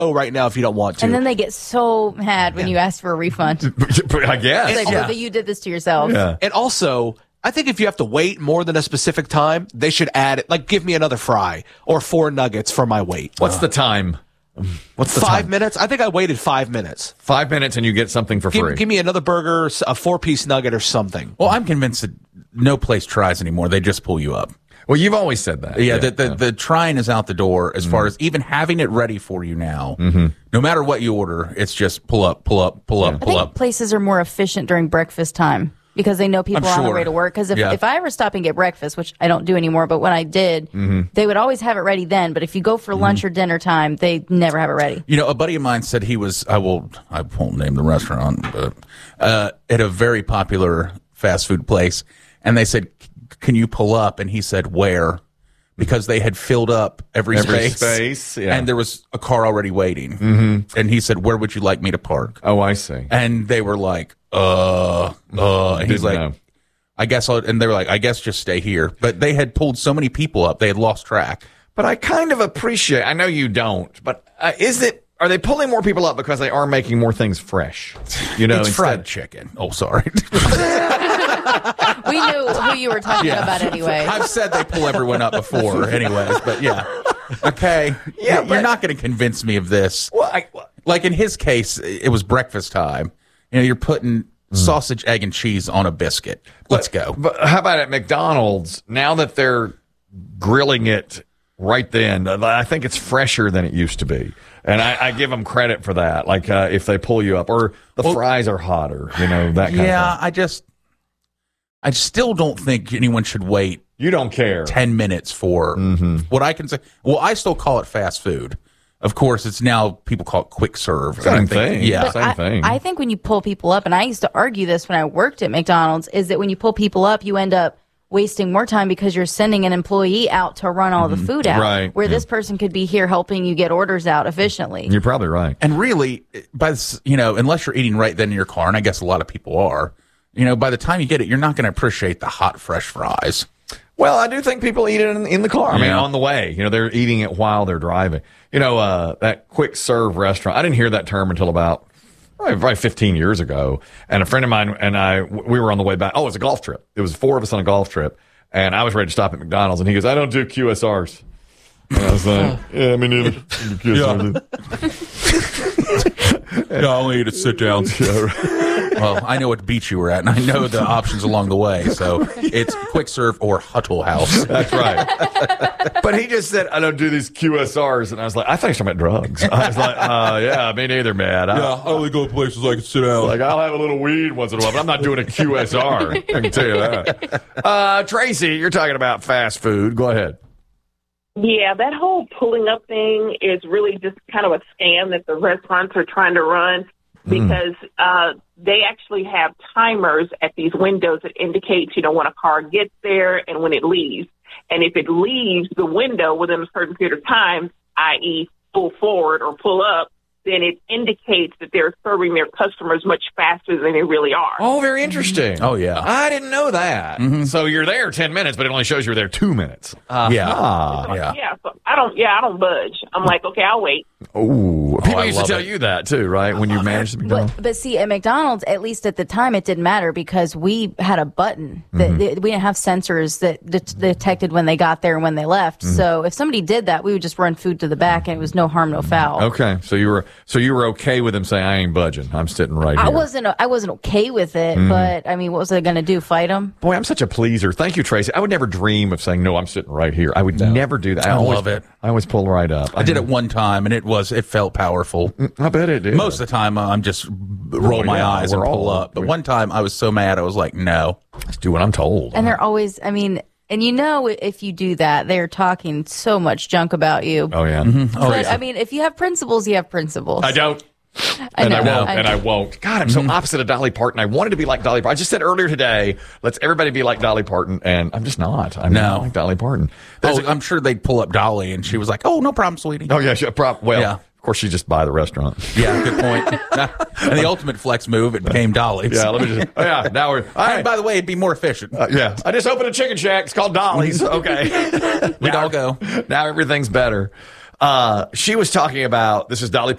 right now if you don't want to. And then they get so mad when you ask for a refund. I guess. It's like, you did this to yourself. Yeah. And also, I think if you have to wait more than a specific time, they should add it. Like, give me another fry or 4 nuggets for my wait. What's the time? What's the 5 time? minutes? I think I waited 5 minutes. 5 minutes and you get something for free. Give me another burger, a 4-piece nugget or something. Well, I'm convinced that no place tries anymore. They just pull you up. Well, you've always said that. Yeah, the trying is out the door as far as even having it ready for you now. No matter what you order, it's just pull up, pull up, pull up, I pull think up. places are more efficient during breakfast time because they know people I'm are on their sure. way to work. Because if Yeah. I ever stop and get breakfast, which I don't do anymore, but when I did, they would always have it ready then. But if you go for lunch or dinner time, they never have it ready. You know, a buddy of mine said he was, I won't name the restaurant, but at a very popular fast food place. And they said, can you pull up? And he said, where? Because they had filled up every space. Yeah. And there was a car already waiting. And he said, where would you like me to park? Oh, I see. And they were like, and he's Didn't like, know. I guess and they were like, I guess just stay here. But they had pulled so many people up, they had lost track. But I kind of appreciate, I know you don't, but are they pulling more people up because they are making more things fresh? You know, It's instead- fried chicken. Oh, sorry. We knew who you were talking about anyway. I've said they pull everyone up before anyways, but yeah. Okay. Yeah, You're not going to convince me of this. Well, Like in his case, it was breakfast time. You know, you're putting sausage, egg, and cheese on a biscuit. Let's go. But how about at McDonald's? Now that they're grilling it right then, I think it's fresher than it used to be. And I give them credit for that. Like if they pull you up, or the fries are hotter, you know, that kind of thing. I still don't think anyone should wait You don't care. 10 minutes for what I can say. Well, I still call it fast food. Of course, it's now people call it quick serve. Same And I think- thing. Yeah. But Same thing. I think when you pull people up, and I used to argue this when I worked at McDonald's, is that when you pull people up, you end up wasting more time because you're sending an employee out to run all the food out. Right, Where yeah. this person could be here helping you get orders out efficiently. You're probably right. And really, unless you're eating right then in your car, and I guess a lot of people are, by the time you get it, you're not going to appreciate the hot, fresh fries. Well, I do think people eat it in the car. I mean, Yeah. on the way. They're eating it while they're driving. That quick serve restaurant, I didn't hear that term until about probably 15 years ago. And a friend of mine and we were on the way back. Oh, it was a golf trip. It was 4 of us on a golf trip. And I was ready to stop at McDonald's. And he goes, I don't do QSRs. And I was like, yeah, me neither. Yeah, I only eat at sit down. Well, I know what beach you were at, and I know the options along the way. So it's quick serve or Huddle House. That's right. But he just said, I don't do these QSRs. And I was like, I thought you were talking about drugs. I was like, yeah, me neither, man. I only go to places I can sit down. Like, I'll have a little weed once in a while, but I'm not doing a QSR. I can tell you that. Tracy, you're talking about fast food. Go ahead. Yeah, that whole pulling up thing is really just kind of a scam that the restaurants are trying to run because they actually have timers at these windows that indicates, when a car gets there and when it leaves. And if it leaves the window within a certain period of time, i.e. pull forward or pull up, then it indicates that they're serving their customers much faster than they really are. Oh, very interesting. Oh, yeah. I didn't know that. So you're there 10 minutes, but it only shows you were there 2 minutes. Yeah. Yeah, so I don't budge. I'm like, okay, I'll wait. Oh, people I used to love tell it. you that too, right? When you managed the McDonald's. But see, at McDonald's, at least at the time, it didn't matter because we had a button that we didn't have sensors that detected when they got there and when they left. So if somebody did that, we would just run food to the back, and it was no harm, no foul. Okay, so you were okay with them saying, I ain't budging. I'm sitting right here. I wasn't okay with it, but I mean, what was I going to do? Fight them? Boy, I'm such a pleaser. Thank you, Tracy. I would never dream of saying, no, I'm sitting right here. I would never do that. I love it. I always pull right up. I did it one time, and it felt powerful. I bet it did. Most of the time, I'm just roll my eyes and we're pull all- up. But one time, I was so mad, I was like, no. Let's do what I'm told. And they're always, I mean, and if you do that, they're talking so much junk about you. Oh, yeah. But I mean, if you have principles, you have principles. I don't. I know. I won't. God, I'm so opposite of Dolly Parton. I wanted to be like Dolly Parton. I just said earlier today, let's everybody be like Dolly Parton, and I'm just not. I'm not like Dolly Parton. I'm sure they'd pull up Dolly, and she was like, oh, no problem, sweetie. Oh, yeah. Yeah. Of course, she just buy the restaurant. Yeah, good point. And the ultimate flex move, it became Dolly's. Yeah, let me just. Oh, yeah, now we're. All And right. by the way, it'd be more efficient. Yeah, I just opened a chicken shack. It's called Dolly's. Okay, We'd all go. Now everything's better. She was talking about, this is Dolly